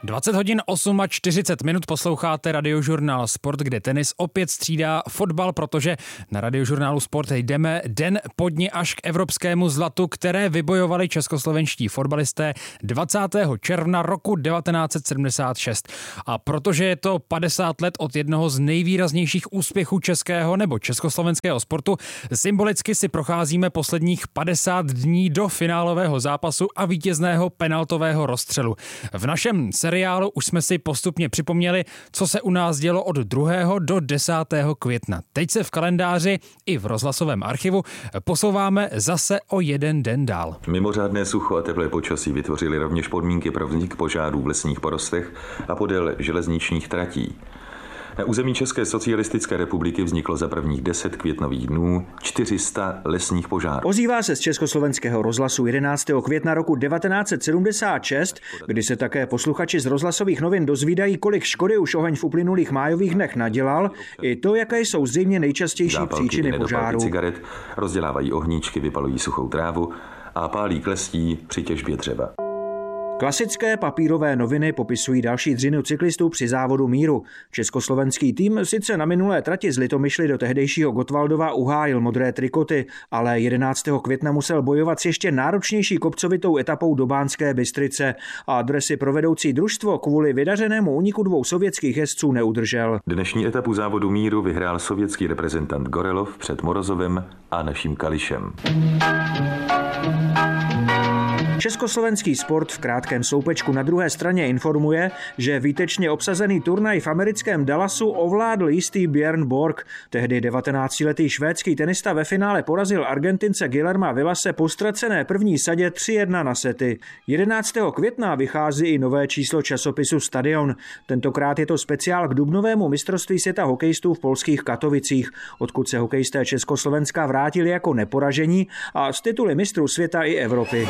20 hodin 8:40 posloucháte Radiožurnál Sport, kde tenis opět střídá fotbal, protože na Radiožurnálu Sport jdeme den po dni až k evropskému zlatu, které vybojovali českoslovenští fotbalisté 20. června roku 1976. A protože je to 50 let od jednoho z nejvýraznějších úspěchů českého nebo československého sportu, symbolicky si procházíme posledních 50 dní do finálového zápasu a vítězného penaltového rozstřelu. V našem seriálu už jsme si postupně připomněli, co se u nás dělo od 2. do 10. května. Teď se v kalendáři i v rozhlasovém archivu posouváme zase o jeden den dál. Mimořádné sucho a teplé počasí vytvořily rovněž podmínky pro vznik požárů v lesních porostech a podél železničních tratí. Na území České socialistické republiky vzniklo za prvních 10 květnových dnů 400 lesních požárů. Ozývá se z Československého rozhlasu 11. května roku 1976, kdy se také posluchači z rozhlasových novin dozvídají, kolik škody už oheň v uplynulých májových dnech nadělal, i to, jaké jsou zřejmě nejčastější příčiny požáru. Cigaret, rozdělávají ohníčky, vypalují suchou trávu a pálí klestí při těžbě dřeva. Klasické papírové noviny popisují další dřinu cyklistů při závodu míru. Československý tým sice na minulé trati z Litomyšly do tehdejšího Gottwaldova uhájil modré trikoty, ale 11. května musel bojovat s ještě náročnější kopcovitou etapou do Banské Bystrice a dresy pro vedoucí družstvo kvůli vydařenému úniku 2 sovětských jezdců neudržel. Dnešní etapu závodu míru vyhrál sovětský reprezentant Gorelov před Morozovem a naším Kališem. Československý sport v krátkém soupečku na druhé straně informuje, že výtečně obsazený turnaj v americkém Dallasu ovládl jistý Björn Borg. Tehdy 19letý švédský tenista ve finále porazil Argentince Guillerma Villase po ztracené první sadě 3-1 na sety. 11. května vychází i nové číslo časopisu Stadion. Tentokrát je to speciál k dubnovému mistrovství světa hokejistů v polských Katovicích, odkud se hokejisté Československa vrátili jako neporažení a s tituly mistrů světa i Evropy.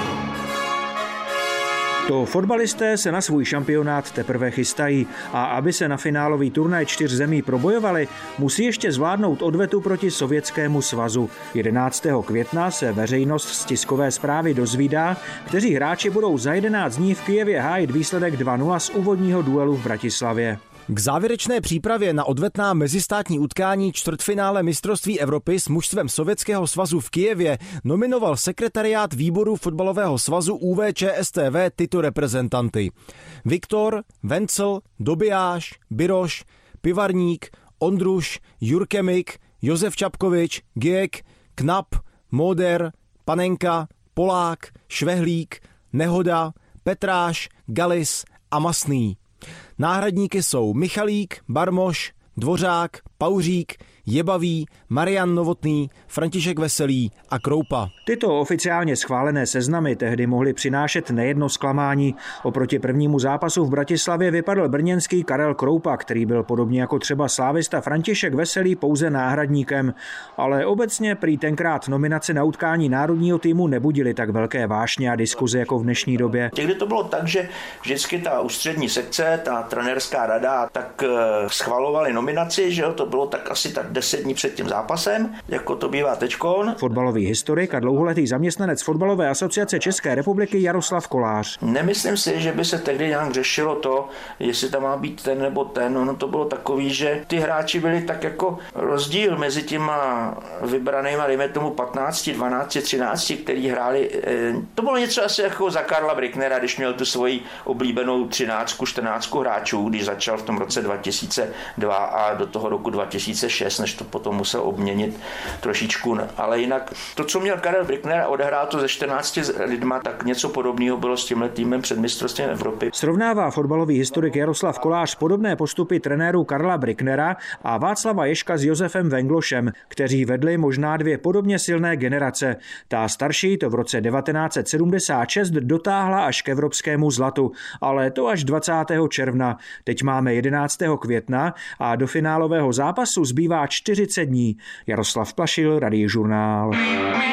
To fotbalisté se na svůj šampionát teprve chystají a aby se na finálový turnaj 4 zemí probojovali, musí ještě zvládnout odvetu proti Sovětskému svazu. 11. května se veřejnost z tiskové zprávy dozvídá, kteří hráči budou za 11 dní v Kyjevě hájit výsledek 2-0 z úvodního duelu v Bratislavě. K závěrečné přípravě na odvetná mezistátní utkání čtvrtfinále mistrovství Evropy s mužstvem Sovětského svazu v Kyjevě nominoval sekretariát výboru fotbalového svazu UVČSTV tyto reprezentanty: Viktor, Vencel, Dobijáš, Biroš, Pivarník, Ondruš, Jurkemik, Josef Čapkovič, Giek, Knap, Moder, Panenka, Polák, Švehlík, Nehoda, Petráš, Galis a Masný. Náhradníky jsou Michalík, Barmoš, Dvořák, Pauřík, Jebavý, Marian Novotný, František Veselý a Kroupa. Tyto oficiálně schválené seznamy tehdy mohly přinášet nejedno zklamání. Oproti prvnímu zápasu v Bratislavě vypadl brněnský Karel Kroupa, který byl podobně jako třeba slávista František Veselý pouze náhradníkem. Ale obecně prý tenkrát nominace na utkání národního týmu nebudily tak velké vášně a diskuze jako v dnešní době. Někdy to bylo tak, že vždycky ta ústřední sekce, ta trenérská rada, tak schvalovali nominaci, že jo, to bylo tak asi tak 10 dní před tím zápasem, jako to bývá teďkon. Fotbalový historik a dlouholetý zaměstnanec Fotbalové asociace České republiky Jaroslav Kolář. Nemyslím si, že by se tehdy nějak řešilo to, jestli tam má být ten nebo ten. Ono to bylo takový, že ty hráči byli tak jako rozdíl mezi těma vybranýma, dejme tomu 15, 12, 13, který hráli. To bylo něco asi jako za Karla Bricknera, když měl tu svoji oblíbenou 13, 14 hráčů, když začal v tom roce 2002 a do toho roku 2006, než to potom musel obměnit trošičku. Ale jinak to, co měl Karel Brickner a odehrál to ze 14 lidma, tak něco podobného bylo s tímhle týmem před mistrovstvím Evropy. Srovnává fotbalový historik Jaroslav Kolář podobné postupy trenérů Karla Bricknera a Václava Ježka s Josefem Venglošem, kteří vedli možná 2 podobně silné generace. Ta starší to v roce 1976 dotáhla až k evropskému zlatu, ale to až 20. června. Teď máme 11. května a do finálového zápasu zbývá 40 dní. Jaroslav Plašil, Radiožurnál.